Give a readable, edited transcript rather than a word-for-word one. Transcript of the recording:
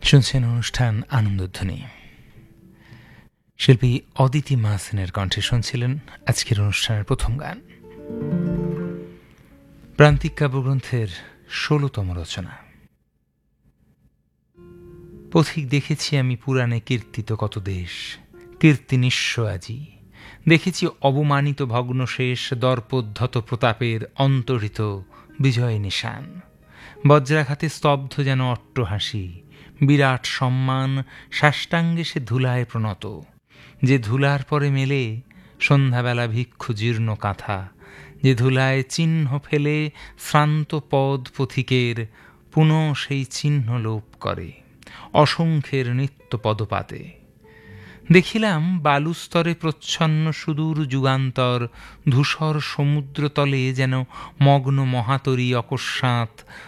শুনছেন অনুষ্ঠান আনন্দধ্বনি। শিল্পী অদিতি মাহসিনের কণ্ঠে শুনছিলেন আজকের অনুষ্ঠানের প্রথম গান। প্রান্তিক কাব্যগ্রন্থের ১৬তম রচনা। পথিক দেখেছি আমি পুরাণে কীর্তিত কত দেশ, কীর্তি নিঃস্ব আজি। দেখেছি অবমানিত ভগ্নশেষ, দর্পোদ্ধত প্রতাপের অন্তরিত বিজয় নিশান। বজ্রাঘাতে স্তব্ধ যেন অট্টহাসি, বিরাট সম্মান সাষ্টাঙ্গে সে ধুলায় প্রণত। যে ধুলার পরে মেলে সন্ধ্যাবেলা ভিক্ষু জীর্ণ কাঁথা, যে ধুলায় চিহ্ন ফেলে শ্রান্ত পদ পথিকের, পুনঃ সেই চিহ্ন লোপ করে অসংখ্যের নিত্য পদপাতে। দেখিলাম বালুস্তরে প্রচ্ছন্ন সুদূর যুগান্তর, ধূসর সমুদ্রতলে যেন মগ্ন মহাতরী অকস্মাৎ